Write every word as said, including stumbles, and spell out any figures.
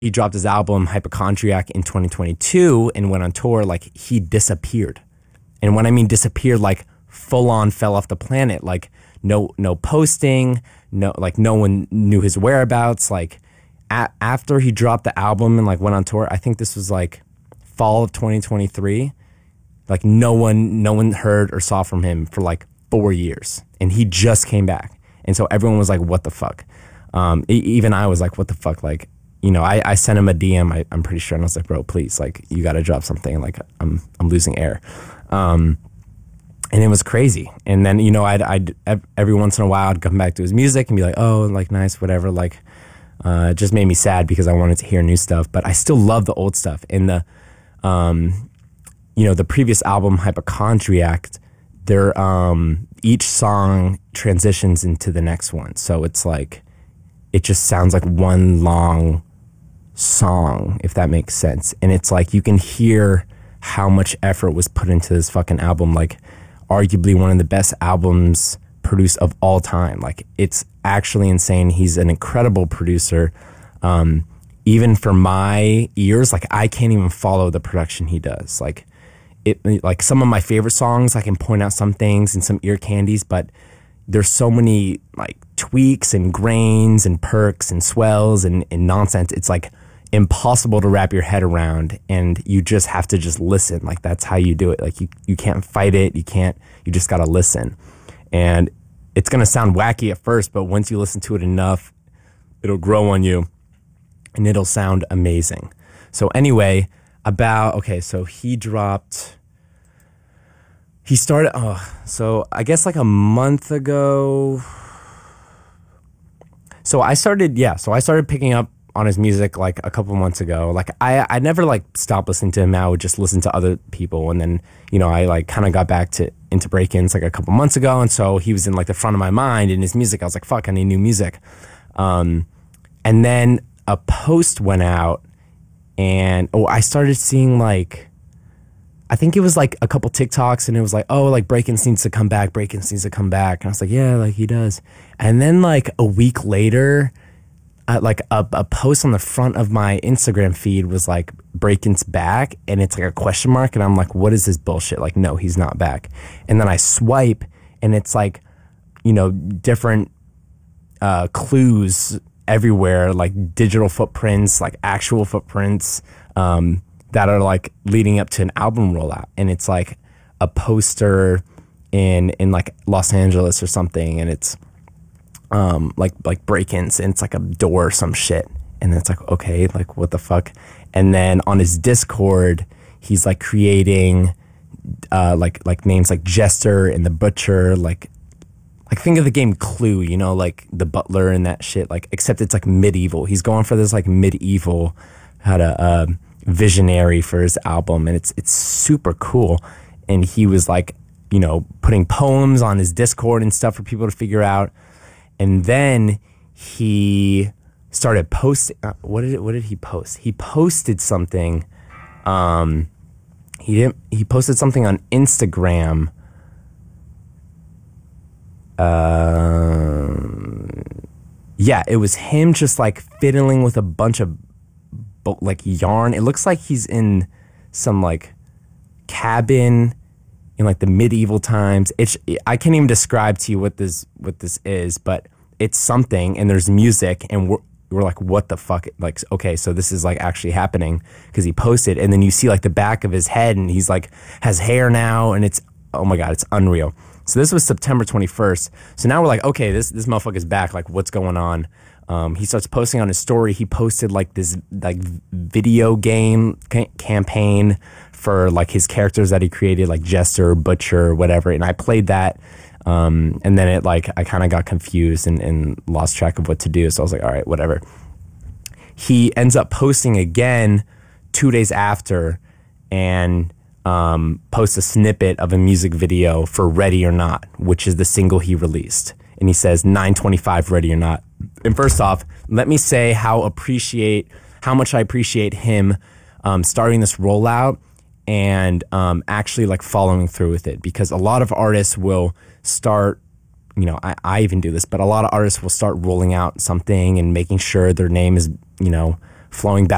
he dropped his album Hypochondriac in twenty twenty-two and went on tour, like he disappeared. And when I mean disappeared, like full on fell off the planet, like no no posting, no like no one knew his whereabouts. Like a- after he dropped the album and like went on tour, I think this was like fall of twenty twenty-three. Like no one no one heard or saw from him for like four years, and he just came back. And so everyone was like, "What the fuck?" Um, e- even I was like, "What the fuck?" Like. You know, I, I sent him a D M, I, I'm pretty sure, and I was like, bro, please, like, you got to drop something. Like, I'm I'm losing air. Um, and it was crazy. And then, you know, I'd, I'd every once in a while, I'd come back to his music and be like, oh, like, nice, whatever. Like, uh, it just made me sad because I wanted to hear new stuff. But I still love the old stuff. And the, um, you know, the previous album, Hypochondriac, they're, um, each song transitions into the next one. So it's like, it just sounds like one long song, if that makes sense. And it's like you can hear how much effort was put into this fucking album, like arguably one of the best albums produced of all time. Like it's actually insane. He's an incredible producer. Um, even for my ears, like I can't even follow the production he does. Like it, like some of my favorite songs, I can point out some things and some ear candies, but there's so many like tweaks and grains and perks and swells and, and nonsense. It's like impossible to wrap your head around, and you just have to just listen. Like that's how you do it. Like you, you can't fight it. You can't, you just got to listen. And it's going to sound wacky at first, but once you listen to it enough, it'll grow on you and it'll sound amazing. So anyway, about, okay, so he dropped, he started, oh, so I guess like a month ago. So I started, yeah, so I started picking up on his music like a couple months ago. Like I, I never like stopped listening to him. I would just listen to other people. And then, you know, I like kind of got back to into break-ins like a couple months ago. And so he was in like the front of my mind in his music. I was like, fuck, I need new music. Um, and then a post went out and, oh, I started seeing like, I think it was like a couple TikToks and it was like, oh, like Break-Ins needs to come back. Break-Ins needs to come back. And I was like, yeah, like he does. And then like a week later, uh, like a, a post on the front of my Instagram feed was like Break-Ins back. And it's like a question mark. And I'm like, what is this bullshit? Like, no, he's not back. And then I swipe and it's like, you know, different uh, clues everywhere, like digital footprints, like actual footprints, um, that are like leading up to an album rollout. And it's like a poster in, in like Los Angeles or something. And it's, um, like, like break-ins and it's like a door or some shit. And it's like, okay, like what the fuck? And then on his Discord, he's like creating, uh, like, like names like Jester and the Butcher, like, like think of the game Clue, you know, like the butler and that shit, like, except it's like medieval. He's going for this like medieval, how to, um, visionary for his album, and it's it's super cool. And he was like, you know, putting poems on his Discord and stuff for people to figure out. And then he started posting. Uh, what did it, what did he post? He posted something. Um, he didn't. He posted something on Instagram. Um, uh, yeah, it was him just like fiddling with a bunch of like yarn. It looks like he's in some like cabin in like the medieval times. It's, I can't even describe to you what this what this is, but it's something. And there's music, and we're we're like, what the fuck? Like, okay, so this is like actually happening because he posted, and then you see like the back of his head, and he's like has hair now, and it's, oh my god, it's unreal. So this was September twenty-first. So now we're like, okay, this this motherfucker's back. Like, what's going on? Um, he starts posting on his story. He posted like this like video game ca- campaign for like his characters that he created, like Jester, Butcher, whatever. And I played that. Um, and then it like, I kind of got confused and, and lost track of what to do. So I was like, all right, whatever. He ends up posting again two days after and um, posts a snippet of a music video for Ready or Not, which is the single he released. And he says nine twenty-five Ready or Not. And first off, let me say how appreciate how much I appreciate him um, starting this rollout and um, actually like following through with it, because a lot of artists will start, you know, I, I even do this, but a lot of artists will start rolling out something and making sure their name is, you know, flowing back